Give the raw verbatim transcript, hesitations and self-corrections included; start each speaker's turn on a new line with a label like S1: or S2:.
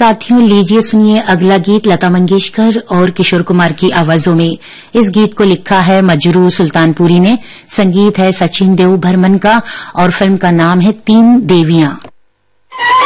S1: साथियों, लीजिए सुनिए अगला गीत लता मंगेशकर और किशोर कुमार की आवाजों में। इस गीत को लिखा है मजरू सुल्तानपुरी ने, संगीत है सचिन देव बर्मन का और फिल्म का नाम है तीन देवियां।